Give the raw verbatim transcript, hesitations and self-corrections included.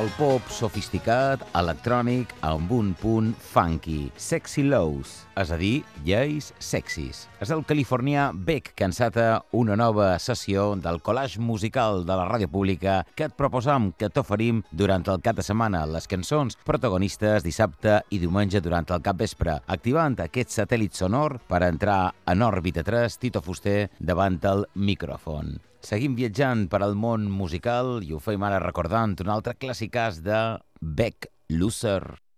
El pop sofisticat, electrònic, amb un punt funky. Sexy Lows, és a dir, lleis sexis. És el californià Beck que enceta una nova sessió del collage musical de la ràdio pública que et proposam, que t'oferim durant el cap de setmana, les cançons protagonistes dissabte i diumenge durant el capvespre, activant aquest satèl·lit sonor per entrar en òrbita tres, Tito Fuster, davant el micròfon. Seguim viatjant per al món musical i ho fem ara recordant un altre clàssicàs de Beck, Loser.